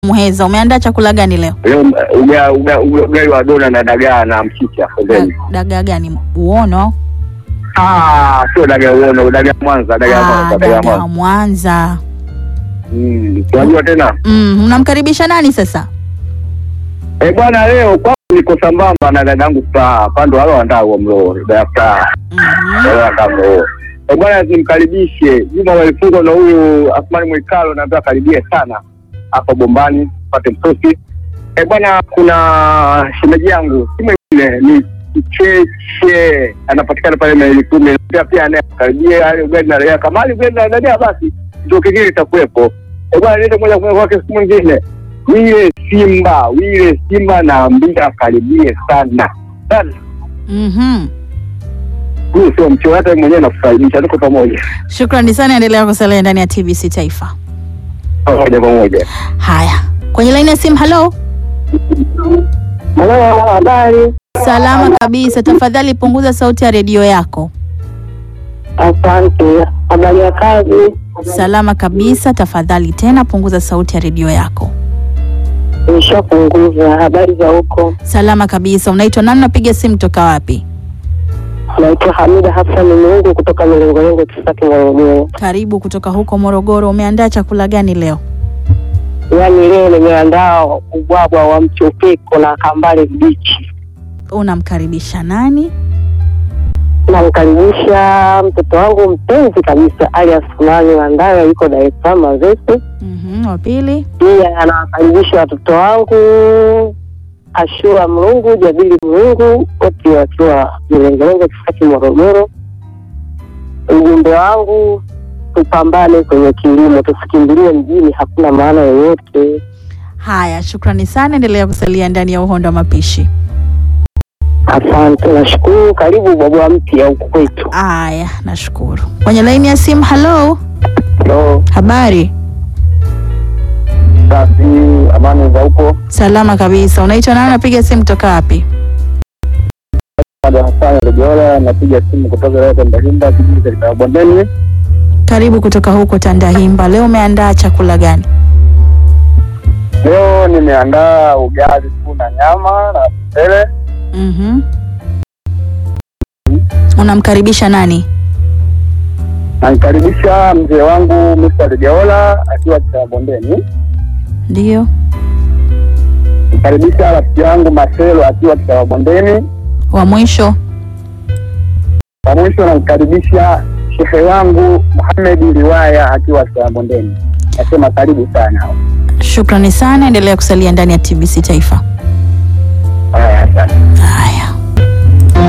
Muheza, umeandaa chakula gani leo? Leo ugali wa dona na dagaa na mchicha. Dagaa gani? Uono? Sio dagaa uono, dagaa Mwanza, dagaa Mwanza. Unajua tena? Unamkaribisha nani sasa? Bwana leo kwa niko sambamba na dadangu Star, pando aloandaa huo mlo, dagaa. Bwana nimkaribishe. Juma walifunga na huyu Asmani Mwikalo, na ndio karibie sana hapo Bombani pate msosi. Bwana kuna shemeji yangu kama ile ni Cheche, anapatikana pale maili 10. Pia anakaribia ile ugali na raia Kamali ugali na dagaa, basi ndio kingine itakuwepo. Bwana nenda moja kwa moja kwa mwingine. Wile Simba na ambia karibie sana. Sana. Huyu sio mchoyo, hata mwenyewe nakukaribisha, tuko pamoja. Shukrani sana, endelea kusalia ndani ya TBC Taifa. Pamoja pamoja. Haya. Kwenye line ya simu, hello. Hello, habari? Salama kabisa, tafadhali punguza sauti ya redio yako. Asante. Habari ya kazi? Salama kabisa, tafadhali tena punguza sauti ya redio yako. Nishapunguza. Habari za huko? Salama kabisa. Unaitwa nani, unapiga simu toka wapi? Naitwa Hamida Hassan Mungu kutoka Milengo Kisaki Morogoro. Karibu kutoka huko Morogoro. Umeandaa chakula gani leo? Yaani leo nimeandaa ubwabwa wa mchopeko na kambale mbichi. Unamkaribisha nani? Namkaribisha mtoto wangu mpenzi kabisa alias Asmani Mandaya, yuko Dar es Salaam Mazese. Wa pili? Pia anawakaribisha watoto wangu Ashura Mlungu, Jabili Mlungu, wote wakiwa Milengo Kisaki Morogoro. Ujumbe wangu, tupambane kwenye kilimo, tusikimbilie mjini, hakuna maana yoyote. Haya, shukrani sana, endelea kusalia ndani ya Uhondo wa Mapishi. Asante, nashukuru. Karibu baba mpya huko kwetu. Haya, nashukuru. Kwenye line ya simu, hello. Hello. Habari? Safi, amani za huko? Salama kabisa. Unaitwa nani, unapiga simu kutoka wapi? Hassan Rejola, napiga simu kutoka Tandahimba, kijiji cha Bondeni. Karibu kutoka huko Tandahimba. Leo umeandaa chakula gani? Leo nimeandaa ugali tu na nyama na mchele. Unamkaribisha nani? Namkaribisha mzee wangu Mr. Rejola akiwa cha Bondeni. Ndio. Namkaribisha rafiki yangu Marcelo akiwa cha Bondeni. Wa mwisho namkaribisha shehe wangu Muhammad Riwaya akiwa cha Bondeni. Nasema karibu sana. Shukrani sana, endelea kusalia ndani ya TBC Taifa.